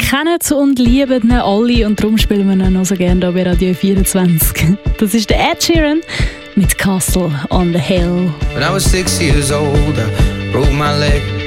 kennen und lieben ihn alle und darum spielen wir ihn noch so gerne hier bei Radio 24. Das ist der Ed Sheeran mit Castle on the Hill. When I was 6 years old, I broke my leg.